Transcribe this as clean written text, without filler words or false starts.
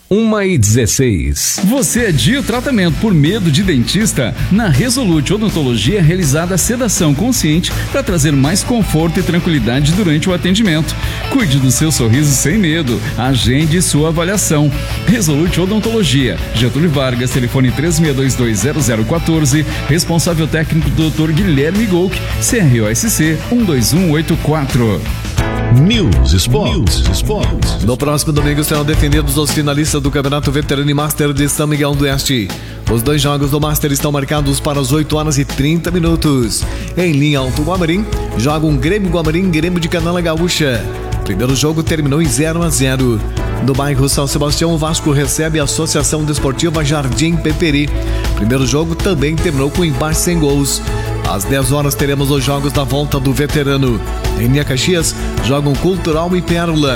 1h16. Você adia o tratamento por medo de dentista? Na Resolute Odontologia é realizada a sedação consciente para trazer mais conforto e tranquilidade durante o atendimento. Cuide do seu sorriso sem medo. Agende sua avaliação. Resolute Odontologia, Getúlio Vargas, telefone 36220014, responsável técnico Dr. Guilherme Golk, CROSC 12184. News Sports. No próximo domingo serão definidos os finalistas do Campeonato Veterano e Master de São Miguel do Oeste. Os 2 jogos do Master estão marcados para as 8h30. Em linha Alto Guamarim, joga um Grêmio Guamarim, Grêmio de Canela Gaúcha. Primeiro jogo terminou em 0-0. No bairro São Sebastião, o Vasco recebe a Associação Desportiva Jardim Peperi. Primeiro jogo também terminou com empate sem gols. Às 10 horas teremos os jogos da volta do veterano. Em Caxias, jogam Cultural e Pérola.